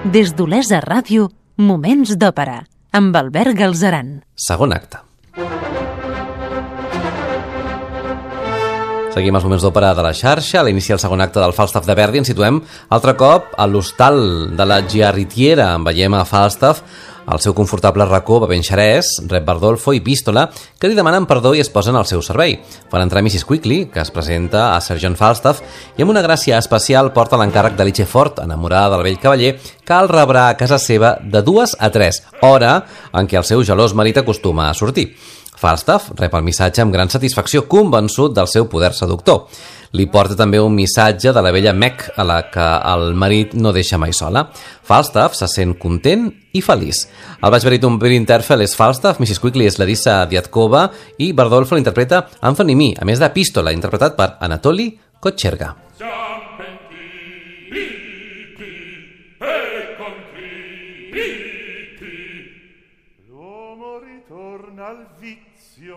Des d'Olesa Ràdio, Moments d'Òpera, amb Albert Galzeran. Segon acte. Seguim els Moments d'Òpera de la xarxa. A l'inici del segon acte del Falstaff de Verdi ens situem altre cop a l'hostal de la Giarritiera. En veiem a Falstaff al seu confortable racó bevent xerès, rep Bardolfo i Pístola, que li demanen perdó i es posen al seu servei. Fan entrar Mrs. Quickly, que es presenta a Sir John Falstaff, i amb una gràcia especial porta l'encàrrec de Lichefort, enamorada del vell cavaller, que el rebrà a casa seva de 2 a 3, hora en què el seu gelós marit acostuma a sortir. Falstaff rep el missatge amb gran satisfacció, convençut del seu poder seductor. Li porta també un missatge de la vella Meg, a la que el marit no deixa mai sola. Falstaff se sent content i feliç. El baix baríton Bill Interfell és Falstaff, Mrs. Quickly és Larissa Diatkova i Bardolfo l'interpreta Anthony Mee, a més de Pístola, interpretat per Anatoly Kocherga. L'uomo ritorna al vizio